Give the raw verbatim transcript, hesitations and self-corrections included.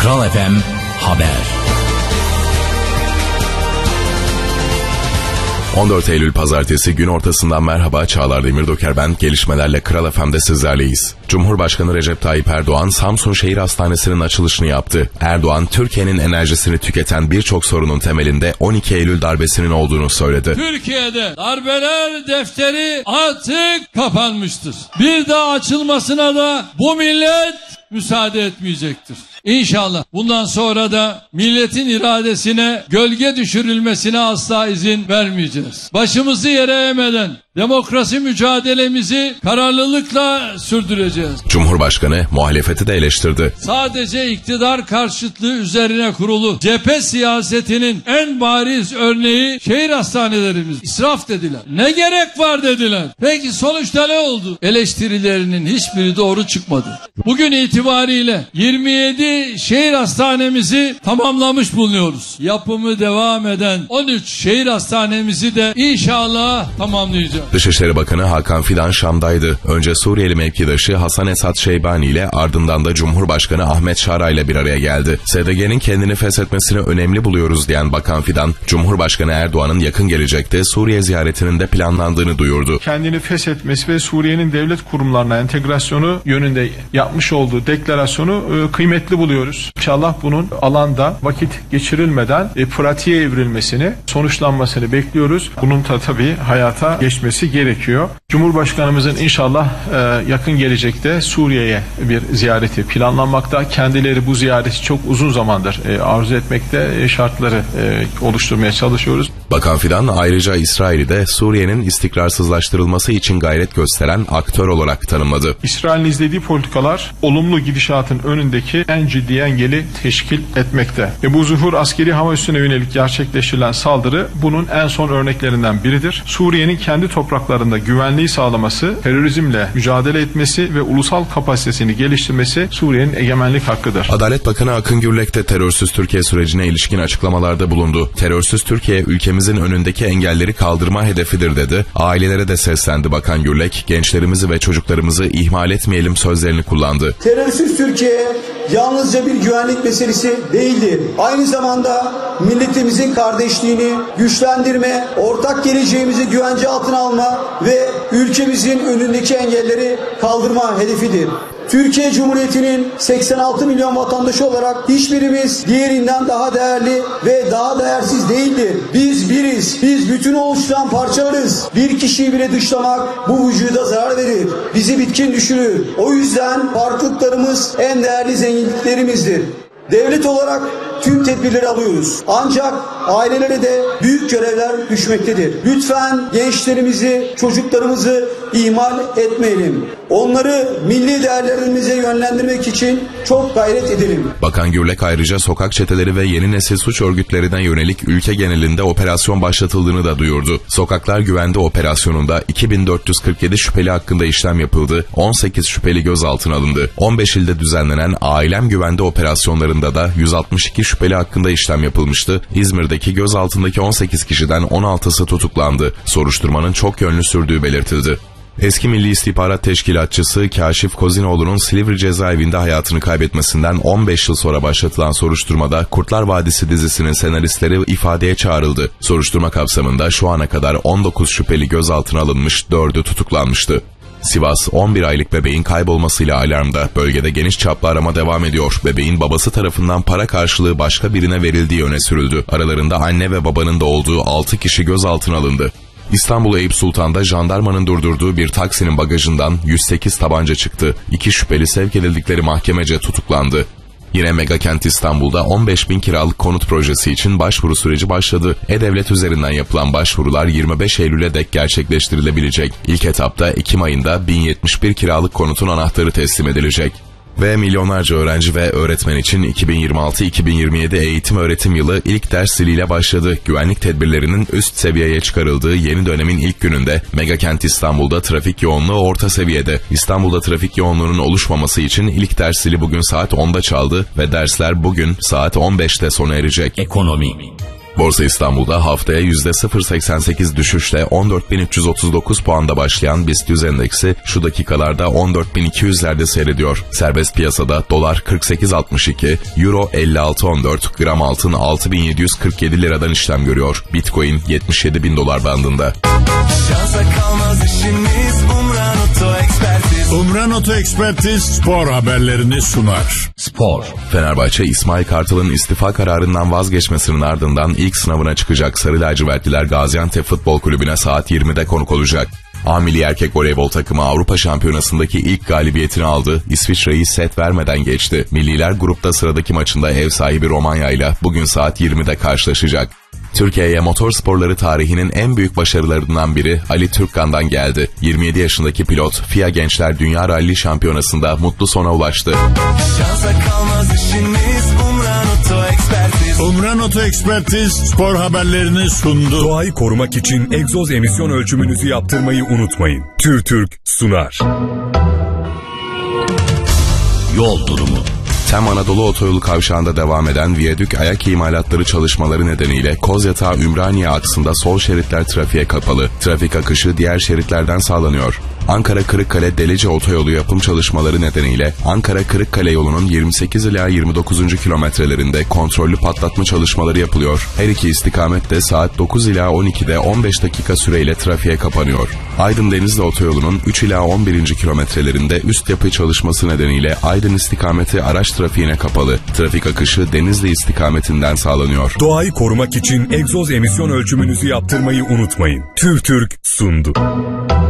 Kral F M Haber. on dört Eylül Pazartesi gün ortasından merhaba, Çağlar Demirdoker ben. Gelişmelerle Kral F M'de sizlerleyiz. Cumhurbaşkanı Recep Tayyip Erdoğan Samsun Şehir Hastanesi'nin açılışını yaptı. Erdoğan, Türkiye'nin enerjisini tüketen birçok sorunun temelinde on iki Eylül darbesinin olduğunu söyledi. Türkiye'de darbeler defteri artık kapanmıştır. Bir daha açılmasına da bu millet müsaade etmeyecektir. İnşallah bundan sonra da milletin iradesine gölge düşürülmesine asla izin vermeyeceğiz. Başımızı yere eğmeden demokrasi mücadelemizi kararlılıkla sürdüreceğiz. Cumhurbaşkanı muhalefeti de eleştirdi. Sadece iktidar karşıtlığı üzerine kurulu cephe siyasetinin en bariz örneği şehir hastanelerimiz. İsraf dediler. Ne gerek var dediler. Peki sonuçta ne oldu? Eleştirilerinin hiçbiri doğru çıkmadı. Bugün itibariyle yirmi yedi şehir hastanemizi tamamlamış bulunuyoruz. Yapımı devam eden on üç şehir hastanemizi de inşallah tamamlayacağız. Dışişleri Bakanı Hakan Fidan Şam'daydı. Önce Suriyeli mevkidaşı Hasan Esat Şeybani ile ardından da Cumhurbaşkanı Ahmet Şara ile bir araya geldi. S D G'nin kendini feshetmesini önemli buluyoruz diyen Bakan Fidan, Cumhurbaşkanı Erdoğan'ın yakın gelecekte Suriye ziyaretinin de planlandığını duyurdu. Kendini feshetmesi ve Suriye'nin devlet kurumlarına entegrasyonu yönünde yapmış olduğu deklarasyonu e, kıymetli buluyoruz. İnşallah bunun alanda vakit geçirilmeden e, pratiğe evrilmesini, sonuçlanmasını bekliyoruz. Bunun da tabii hayata geçmesi gerekiyor. Cumhurbaşkanımızın inşallah e, yakın gelecekte Suriye'ye bir ziyareti planlanmakta. Kendileri bu ziyareti çok uzun zamandır e, arzu etmekte, e, şartları e, oluşturmaya çalışıyoruz. Bakan Fidan ayrıca İsrail'i de Suriye'nin istikrarsızlaştırılması için gayret gösteren aktör olarak tanımladı. İsrail'in izlediği politikalar olumlu gidişatın önündeki en ciddi engeli teşkil etmekte. Ve bu zuhur askeri hava üssüne yönelik gerçekleştirilen saldırı bunun en son örneklerinden biridir. Suriye'nin kendi topraklarında güvenliği sağlaması, terörizmle mücadele etmesi ve ulusal kapasitesini geliştirmesi Suriye'nin egemenlik hakkıdır. Adalet Bakanı Akın Gürlek de terörsüz Türkiye sürecine ilişkin açıklamalarda bulundu. Terörsüz Türkiye ülkemizin önündeki engelleri kaldırma hedefidir dedi. Ailelere de seslendi Bakan Gürlek. Gençlerimizi ve çocuklarımızı ihmal etmeyelim sözlerini kullandı. Terörsüz Türkiye yalnızca bir güvenlik meselesi değildir. Aynı zamanda milletimizin kardeşliğini güçlendirme, ortak geleceğimizi güvence altına alma ve ülkemizin önündeki engelleri kaldırma hedefidir. Türkiye Cumhuriyeti'nin seksen altı milyon vatandaşı olarak hiçbirimiz diğerinden daha değerli ve daha değersiz değildir. Biz biriz, biz bütün oluşturan parçalarız. Bir kişiyi bile dışlamak bu vücuda zarar verir, bizi bitkin düşürür. O yüzden farklılıklarımız en değerli zenginliklerimizdir. Devlet olarak tüm tedbirleri alıyoruz. Ancak ailelere de büyük görevler düşmektedir. Lütfen gençlerimizi, çocuklarımızı ihmal etmeyelim. Onları milli değerlerimize yönlendirmek için çok gayret edelim. Bakan Gürlek ayrıca sokak çeteleri ve yeni nesil suç örgütlerine yönelik ülke genelinde operasyon başlatıldığını da duyurdu. Sokaklar Güvende operasyonunda iki bin dört yüz kırk yedi şüpheli hakkında işlem yapıldı. on sekiz şüpheli gözaltına alındı. on beş ilde düzenlenen Ailem Güvende operasyonlarında da yüz altmış iki şüpheli hakkında işlem yapılmıştı. İzmir'deki gözaltındaki on sekiz kişiden on altısı tutuklandı. Soruşturmanın çok yönlü sürdüğü belirtildi. Eski Milli İstihbarat Teşkilatçısı Kaşif Kozinoğlu'nun Silivri cezaevinde hayatını kaybetmesinden on beş yıl sonra başlatılan soruşturmada Kurtlar Vadisi dizisinin senaristleri ifadeye çağrıldı. Soruşturma kapsamında şu ana kadar on dokuz şüpheli gözaltına alınmış, dördü tutuklanmıştı. Sivas, on bir aylık bebeğin kaybolmasıyla alarmda. Bölgede geniş çaplı arama devam ediyor. Bebeğin babası tarafından para karşılığı başka birine verildiği öne sürüldü. Aralarında anne ve babanın da olduğu altı kişi gözaltına alındı. İstanbul Eyüp Sultan'da jandarmanın durdurduğu bir taksinin bagajından yüz sekiz tabanca çıktı. İki şüpheli sevk edildikleri mahkemece tutuklandı. Yine Megakent İstanbul'da on beş bin kiralık konut projesi için başvuru süreci başladı. E-Devlet üzerinden yapılan başvurular yirmi beş Eylül'e dek gerçekleştirilebilecek. İlk etapta Ekim ayında bin yetmiş bir kiralık konutun anahtarı teslim edilecek. Ve milyonlarca öğrenci ve öğretmen için iki bin yirmi altı iki bin yirmi yedi eğitim öğretim yılı ilk ders ziliyle başladı. Güvenlik tedbirlerinin üst seviyeye çıkarıldığı yeni dönemin ilk gününde Megakent İstanbul'da trafik yoğunluğu orta seviyede. İstanbul'da trafik yoğunluğunun oluşmaması için ilk ders zili bugün saat onda çaldı ve dersler bugün saat on beşte sona erecek. Ekonomi. Borsa İstanbul'da haftaya yüzde sıfır virgül seksen sekiz düşüşle on dört bin üç yüz otuz dokuz puanda başlayan BIST yüz endeksi şu dakikalarda on dört bin iki yüzlerde seyrediyor. Serbest piyasada dolar kırk sekiz virgül altmış iki, euro elli altı virgül on dört, gram altın altı bin yedi yüz kırk yedi liradan işlem görüyor. Bitcoin yetmiş yedi bin dolar bandında. Şansa kalmaz işimiz, Umran Oto Ekspertiz. Umran Oto Ekspertiz spor haberlerini sunar. Spor. Fenerbahçe, İsmail Kartal'ın istifa kararından vazgeçmesinin ardından ilk sınavına çıkacak Sarı Lacivertliler Gaziantep Futbol Kulübü'ne saat yirmide konuk olacak. A Milli Erkek Voleybol takımı Avrupa Şampiyonası'ndaki ilk galibiyetini aldı. İsviçre'yi set vermeden geçti. Milliler grupta sıradaki maçında ev sahibi Romanya ile bugün saat yirmide karşılaşacak. Türkiye'ye motor sporları tarihinin en büyük başarılarından biri Ali Türkkan'dan geldi. yirmi yedi yaşındaki pilot F İ A Gençler Dünya Rally Şampiyonası'nda mutlu sona ulaştı. Şansa kalmaz işimiz, Umran Oto Ekspertiz. Umran Oto Ekspertiz spor haberlerini sundu. Doğayı korumak için egzoz emisyon ölçümünüzü yaptırmayı unutmayın. TÜRTÜRK sunar. Yol durumu. Tem Anadolu Otoyolu kavşağında devam eden viyadük ayak imalatları çalışmaları nedeniyle Kozyatağı-Ümraniye aksında sol şeritler trafiğe kapalı. Trafik akışı diğer şeritlerden sağlanıyor. Ankara-Kırıkkale-Delice Otoyolu yapım çalışmaları nedeniyle Ankara-Kırıkkale yolunun yirmi sekiz ila yirmi dokuzuncu kilometrelerinde kontrollü patlatma çalışmaları yapılıyor. Her iki istikamette saat dokuz ila on ikide on beş dakika süreyle trafiğe kapanıyor. Aydın-Denizli Otoyolu'nun üç ila on birinci kilometrelerinde üst yapı çalışması nedeniyle Aydın istikameti araç trafiğine kapalı. Trafik akışı Denizli istikametinden sağlanıyor. Doğayı korumak için egzoz emisyon ölçümünüzü yaptırmayı unutmayın. TÜRTÜRK sundu.